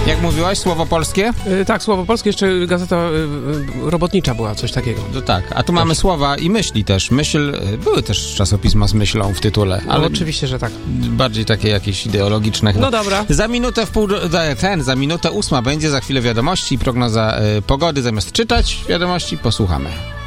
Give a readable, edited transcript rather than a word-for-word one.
Jak mówiłaś, słowo polskie? Tak, słowo polskie, jeszcze gazeta robotnicza była, coś takiego. To tak, a tu mamy słowa i myśli też. Były też czasopisma z myślą w tytule, ale oczywiście, że tak. Bardziej takie jakieś ideologiczne. No dobra. Za minutę za minutę 8 będzie, za chwilę wiadomości i prognoza pogody. Zamiast czytać wiadomości, posłuchamy.